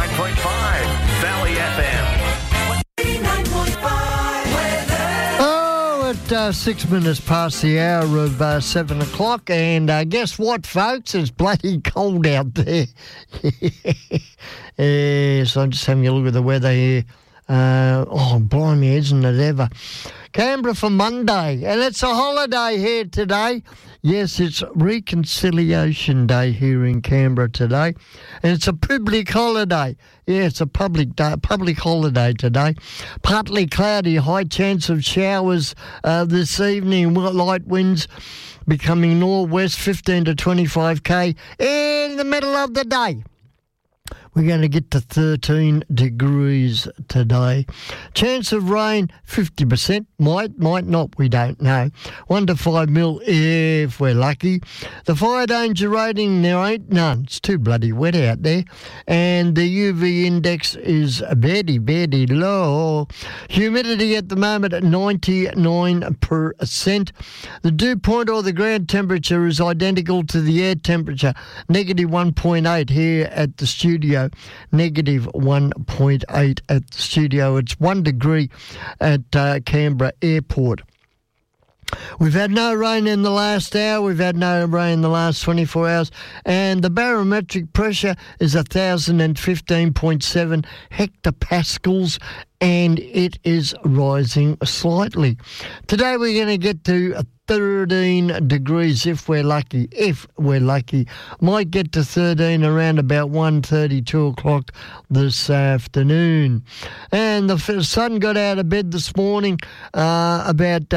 Valley FM. 89.5 weather. Oh, at 6 minutes past the hour of 7 o'clock, and guess what, folks? It's bloody cold out there. So I'm just having a look at the weather here. Blimey, isn't it ever? Canberra for Monday, and it's a holiday here today. Yes, it's Reconciliation Day here in Canberra today, and it's a public holiday. Yeah, it's a public holiday today. Partly cloudy, high chance of showers this evening, light winds becoming northwest 15 to 25 k in the middle of the day. We're going to get to 13 degrees today. Chance of rain, 50%. Might not, we don't know. 1 to 5 mil if we're lucky. The fire danger rating, there ain't none. It's too bloody wet out there. And the UV index is very low. Humidity at the moment at 99%. The dew point or the ground temperature is identical to the air temperature, negative 1.8 here at the studio. Negative 1.8 at the studio. It's 1 degree at Canberra Airport. We've had no rain in the last hour. We've had no rain in the last 24 hours. And the barometric pressure is 1,015.7 hectopascals, and it is rising slightly. Today we're going to get to 13 degrees if we're lucky. Might get to 13 around about 1:30, 2 o'clock this afternoon. And the sun got out of bed this morning about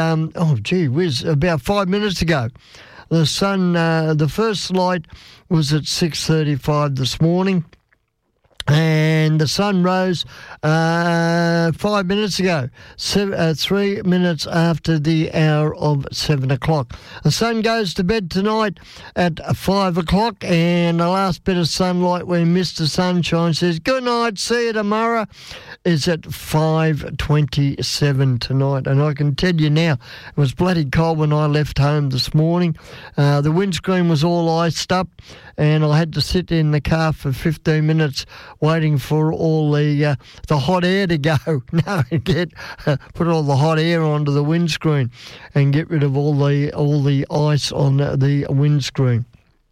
5 minutes ago. The sun, the first light was at 6:35 this morning. And the sun rose 5 minutes ago, 3 minutes after the hour of 7 o'clock. The sun goes to bed tonight at 5 o'clock, and the last bit of sunlight where Mr. Sunshine says, good night, see you tomorrow, is at 5:27 tonight. And I can tell you now, it was bloody cold when I left home this morning. The windscreen was all iced up, and I had to sit in the car for 15 minutes waiting for all the hot air to go. Put all the hot air onto the windscreen and get rid of all the ice on the windscreen.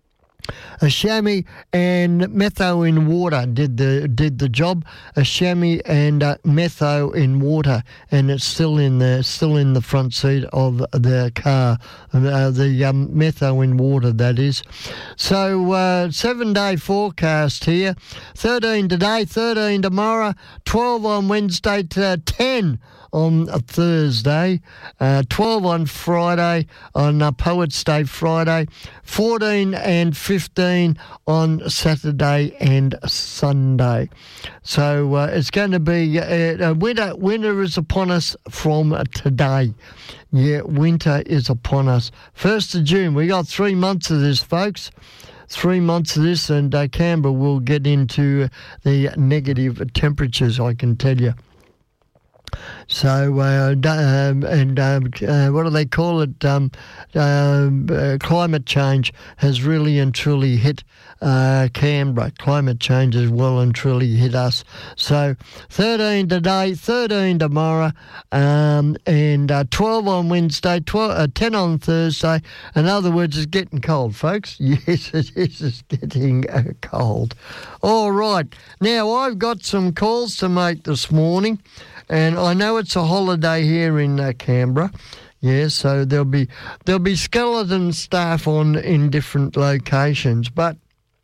A chamois and metho in water did the job. A chamois and metho in water, and it's still in the front seat of the car. The metho in water, that is. So 7-day forecast here: 13 today, 13 tomorrow, 12 on Wednesday, to 10 on Thursday, 12 on Friday, on Poets' Day Friday, 14 and 15 on Saturday and Sunday. So it's going to be winter is upon us from today. Yeah, winter is upon us. 1st of June, we got 3 months of this, folks. 3 months of this, and Canberra will get into the negative temperatures, I can tell you. So, what do they call it? Climate change has really and truly hit Canberra. Climate change has well and truly hit us. So, 13 today, 13 tomorrow, and 12 on Wednesday, 10 on Thursday. In other words, it's getting cold, folks. Yes, it is. It's getting cold. All right. Now, I've got some calls to make this morning. And I know it's a holiday here in Canberra, yeah. So there'll be skeleton staff in different locations. But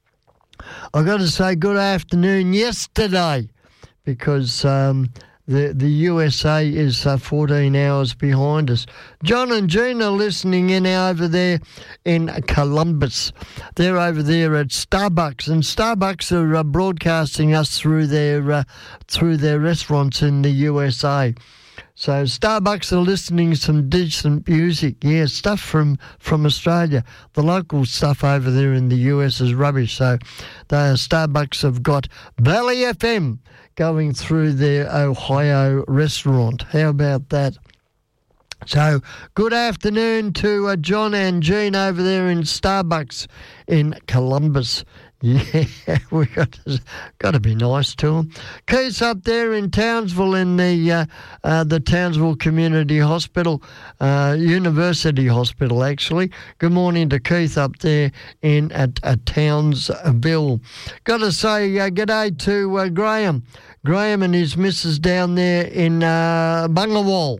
I got to say good afternoon yesterday, because the USA is 14 hours behind us. John and Gina listening in over there in Columbus. They're over there at Starbucks, and Starbucks are broadcasting us through their restaurants in the USA. So Starbucks are listening to some decent music, yeah, stuff from Australia. The local stuff over there in the US is rubbish. So Starbucks have got Valley FM going through their Ohio restaurant. How about that? So, good afternoon to John and Jean over there in Starbucks in Columbus. Yeah, we got to be nice to them. Keith's up there in Townsville in the Townsville Community Hospital, University Hospital actually. Good morning to Keith up there at Townsville. Got to say g'day to Graham. Graham and his missus down there in Bungawal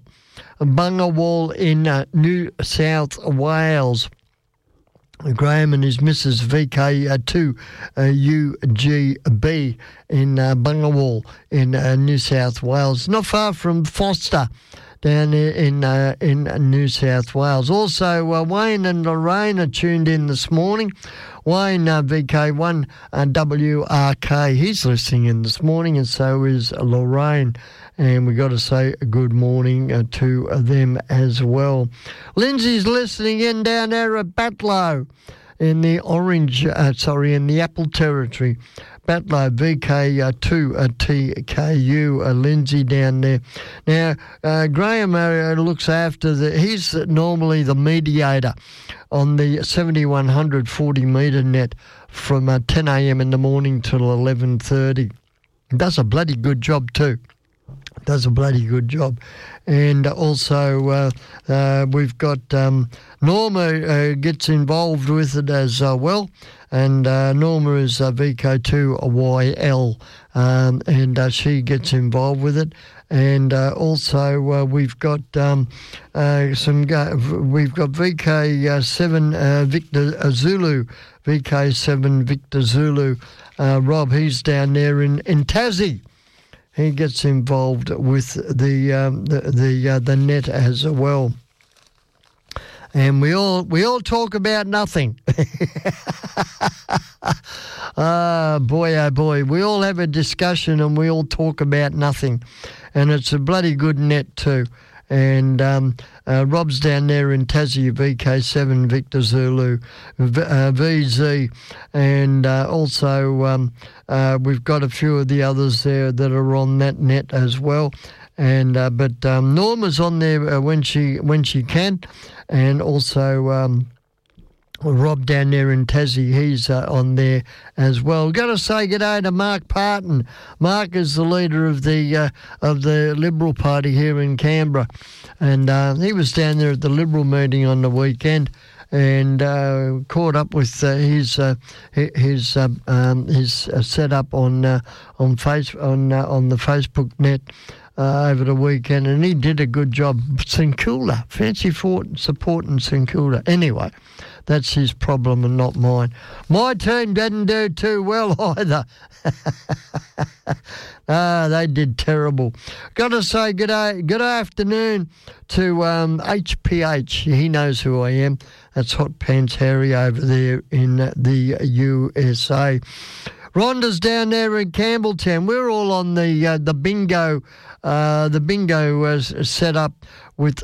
in New South Wales. Graham and his missus VK2 UGB in Bungawal in New South Wales, not far from Foster down there in New South Wales. Also, Wayne and Lorraine are tuned in this morning. Wayne, VK1 WRK, he's listening in this morning, and so is Lorraine. And we got to say good morning to them as well. Lindsay's listening in down there at Batlow in the in the Apple Territory. Batlow, VK2 TKU, Lindsay down there. Now, Graham looks after he's normally the mediator on the 7100 40-metre net from 10 a.m. in the morning till 11:30. Does a bloody good job too. Does a bloody good job. And also we've got Norma gets involved with it as well. And Norma is VK2YL, and she gets involved with it. And also we've got we've got VK7 Victor Zulu, VK7 Victor Zulu. Rob, he's down there in Tassie. He gets involved with the net as well. And we all talk about nothing. Oh boy, we all have a discussion and we all talk about nothing. And it's a bloody good net too. And Rob's down there in Tassie, VK7 Victor Zulu, VZ, and also we've got a few of the others there that are on that net as well. And but Norma's on there when she can, and also Rob down there in Tassie, he's on there as well. Got to say g'day to Mark Parton. Mark is the leader of the Liberal Party here in Canberra, and he was down there at the Liberal meeting on the weekend, and caught up with his set up on the Facebook net over the weekend, and he did a good job. St Kilda, fancy supporting St Kilda. Anyway, that's his problem and not mine. My team didn't do too well either. They did terrible. Got to say good afternoon to HPH. He knows who I am. That's Hot Pants Harry over there in the USA. Rhonda's down there in Campbelltown. We're all on the bingo. The bingo was set up with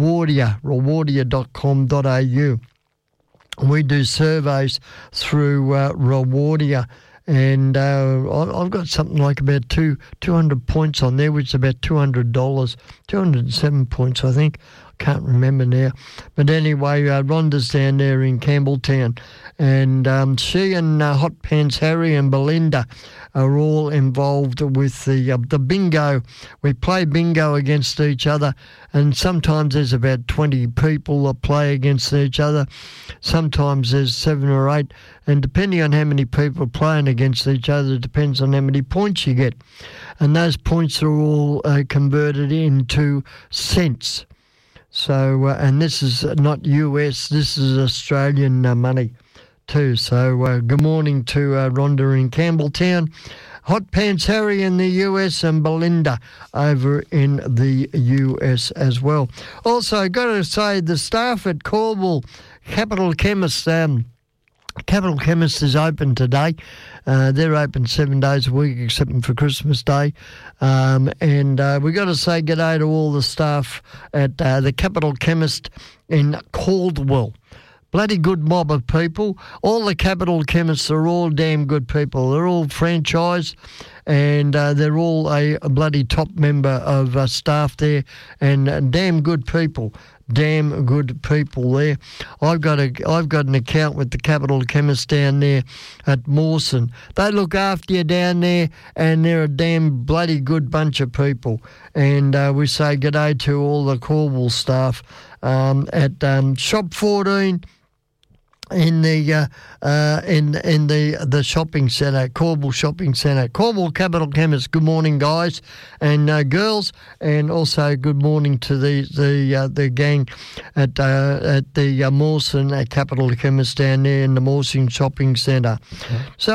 rewardia.com.au. We do surveys through Rewardia, and I've got something like about 200 points on there, which is about $200, 207 points, I think. Can't remember now. But anyway, Rhonda's down there in Campbelltown, and she and Hot Pants Harry and Belinda are all involved with the bingo. We play bingo against each other, and sometimes there's about 20 people that play against each other. Sometimes there's 7 or 8, and depending on how many people are playing against each other, it depends on how many points you get. And those points are all converted into cents. So, and this is not US, this is Australian money too. So, good morning to Rhonda in Campbelltown, Hot Pants Harry in the US, and Belinda over in the US as well. Also, got to say, the staff at Cornwall Capital Chemist, Capital Chemist is open today. They're open 7 days a week except for Christmas Day. And we got to say g'day to all the staff at the Capital Chemist in Caldwell. Bloody good mob of people. All the Capital Chemists are all damn good people. They're all franchised, and they're all a bloody top member of staff there, and damn good people. damn good people there. I've got an account with the Capital Chemist down there at Mawson. They look after you down there, and they're a damn bloody good bunch of people. And we say g'day to all the Cornwall staff at Shop 14 in the shopping centre, Cornwall Shopping Centre, Cornwall Capital Chemist. Good morning, guys and girls, and also good morning to the gang at the Mawson Capital Chemist down there in the Mawson Shopping Centre. So.